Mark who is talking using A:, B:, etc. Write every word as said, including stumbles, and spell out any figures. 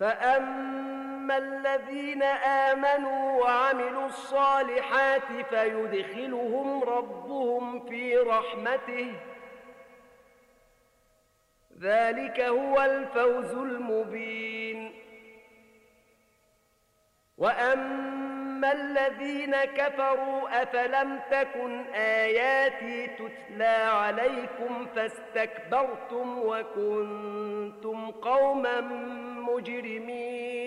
A: فأما الذين آمنوا وعملوا الصالحات فيدخلهم ربهم في رحمته، ذلك هو الفوز المبين. وأما الذين كفروا أفلم تكن آياتي تتلى عليكم فاستكبرتم وكنتم قوما مجرمين